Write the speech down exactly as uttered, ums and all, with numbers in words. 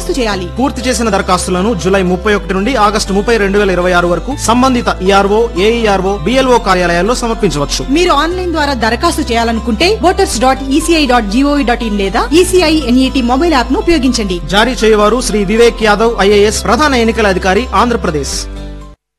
దరఖాస్తు చేయాలి. పూర్తి చేసిన దరఖాస్తులను జూలై ముప్పై ఒకటి నుండి ఆగస్టు ముప్పై రెండు వేల ఇరవై ఆరు వరకు సంబంధిత ఈఆర్ఓ, ఏఈఆర్ఓ, బిఎల్ఓ కార్యాలయాల్లో సమర్పించవచ్చు. మీరు ఆన్లైన్ ద్వారా దరఖాస్తు చేయాలనుకుంటే voters dot ECI dot GOV dot in లేదా ఈసీఐ ఎన్ఈటీ మొబైల్ యాప్ ను ఉపయోగించండి. జారీ చేయవారు శ్రీ వివేక్ యాదవ్ ఐఏఎస్, ప్రధాన ఎన్నికల అధికారి, ఆంధ్రప్రదేశ్.